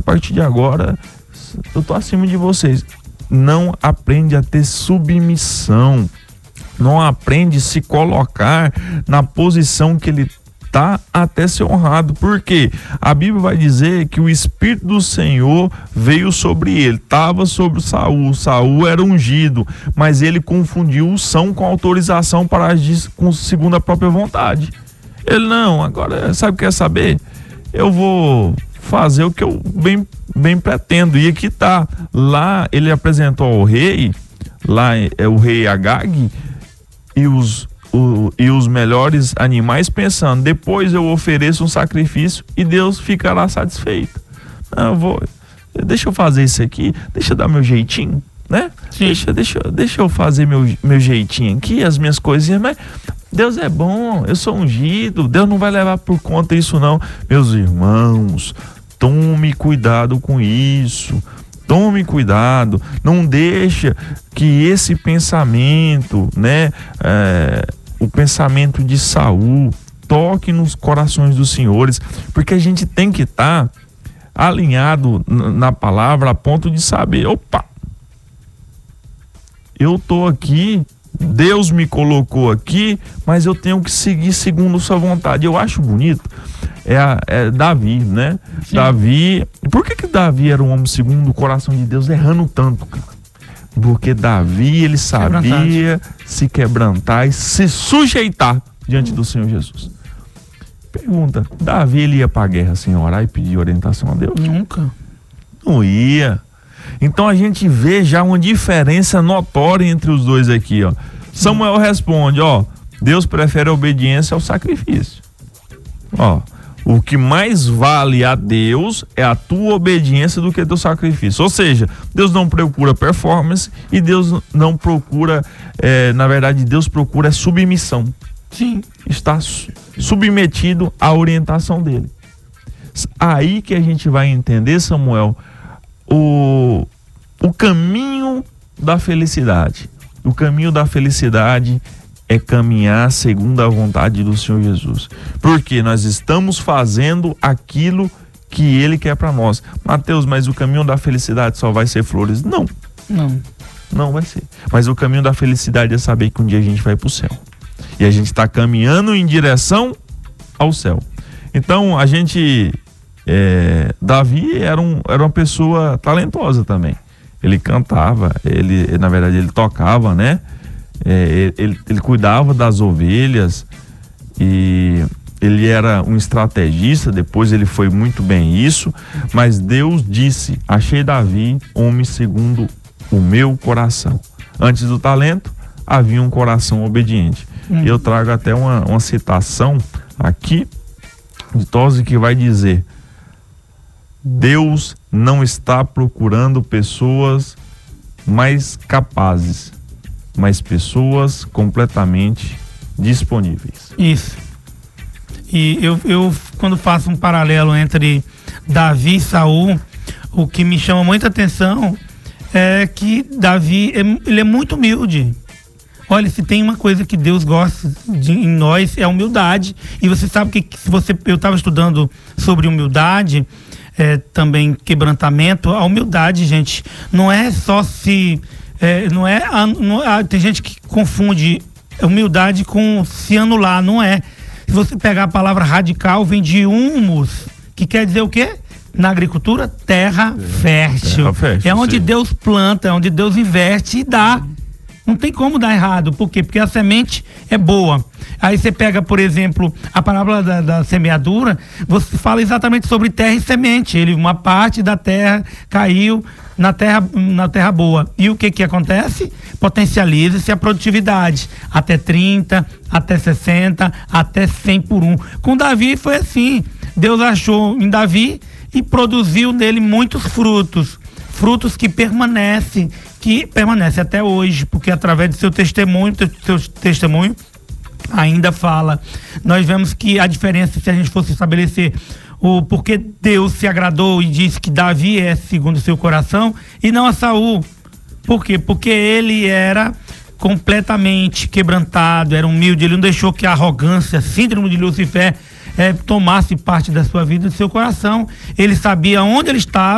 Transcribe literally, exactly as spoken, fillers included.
partir de agora eu tô acima de vocês. Não aprende a ter submissão, não aprende a se colocar na posição que ele tá até ser honrado. Porque a Bíblia vai dizer que o Espírito do Senhor veio sobre ele, estava sobre Saul. Saul era ungido, mas ele confundiu unção com autorização para agir com, segundo a própria vontade. Ele não, agora sabe o que quer saber? Eu vou fazer o que eu bem, bem pretendo. E aqui tá, lá ele apresentou ao rei, lá é o rei Agag, e os O, e os melhores animais, pensando, depois eu ofereço um sacrifício e Deus ficará satisfeito. Não, eu vou, deixa eu fazer isso aqui, deixa eu dar meu jeitinho, né? Deixa, deixa, deixa eu fazer meu, meu jeitinho aqui, as minhas coisinhas, mas Deus é bom, eu sou ungido, Deus não vai levar por conta isso não. Meus irmãos, tome cuidado com isso. Tome cuidado, não deixa que esse pensamento, né, é, o pensamento de Saul toque nos corações dos senhores, porque a gente tem que estar tá alinhado na palavra a ponto de saber, opa, eu tô aqui, Deus me colocou aqui, mas eu tenho que seguir segundo sua vontade. Eu acho bonito. É, a, é Davi, né? Sim. Davi, por que que Davi era um homem segundo o coração de Deus, errando tanto, cara? Porque Davi, ele sabia se quebrantar e se sujeitar diante do Senhor Jesus. Pergunta, Davi, ele ia pra guerra sem orar e pedir orientação a Deus? Nunca. Não ia. Então a gente vê já uma diferença notória entre os dois aqui, ó. Samuel responde, ó, Deus prefere a obediência ao sacrifício. Ó, o que mais vale a Deus é a tua obediência do que teu sacrifício. Ou seja, Deus não procura performance e Deus não procura, é, na verdade, Deus procura submissão. Sim. Está submetido à orientação dele. Aí que a gente vai entender, Samuel, o, o caminho da felicidade. O caminho da felicidade é caminhar segundo a vontade do Senhor Jesus. Porque nós estamos fazendo aquilo que Ele quer para nós. Mateus, mas o caminho da felicidade só vai ser flores? Não. Não. Não vai ser. Mas o caminho da felicidade é saber que um dia a gente vai para o céu. E a gente está caminhando em direção ao céu. Então, a gente... É, Davi era, um, era uma pessoa talentosa também. Ele cantava, ele, na verdade, ele tocava, né? É, ele, ele cuidava das ovelhas e ele era um estrategista. Depois ele foi muito bem isso, mas Deus disse, achei Davi homem segundo o meu coração. Antes do talento havia um coração obediente. hum. E eu trago até uma, uma citação aqui de Tosi, que vai dizer: Deus não está procurando pessoas mais capazes, mas pessoas completamente disponíveis. Isso. E eu, eu quando faço um paralelo entre Davi e Saul, o que me chama muita atenção é que Davi, ele é muito humilde. Olha, se tem uma coisa que Deus gosta de, em nós, é a humildade. E você sabe que se você, eu estava estudando sobre humildade, é, também quebrantamento. A humildade, gente, não é só se... É, não é, não, tem gente que confunde humildade com se anular, não é. Se você pegar a palavra radical, vem de humus, que quer dizer o quê? Na agricultura, terra é, fértil. Terra fértil. É onde sim. Deus planta, é onde Deus investe e dá. Não tem como dar errado. Por quê? Porque a semente é boa. Aí você pega, por exemplo, a parábola da, da semeadura, você fala exatamente sobre terra e semente. Ele, uma parte da terra caiu na terra, na terra boa. E o que que acontece? Potencializa-se a produtividade. Até trinta, até sessenta, até cem por um. Com Davi foi assim. Deus achou em Davi e produziu nele muitos frutos. Frutos que permanecem, que permanecem até hoje, porque através do seu testemunho, seu testemunho ainda fala. Nós vemos que a diferença, se a gente fosse estabelecer o porquê Deus se agradou e disse que Davi é segundo o seu coração e não a Saul. Por quê? Porque ele era completamente quebrantado, era humilde, ele não deixou que a arrogância, a síndrome de Lúcifer, é, tomasse parte da sua vida, do seu coração. Ele sabia onde ele estava.